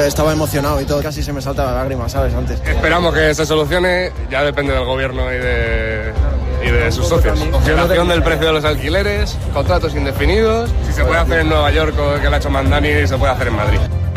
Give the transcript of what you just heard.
estaba emocionado y todo, casi se me salta la lágrima, ¿sabes? Antes. Esperamos que se solucione, ya depende del gobierno y de sus socios. Congelación del precio de los alquileres, contratos indefinidos. Si se puede hacer en Nueva York, que lo ha hecho Mandani, se puede hacer en Madrid.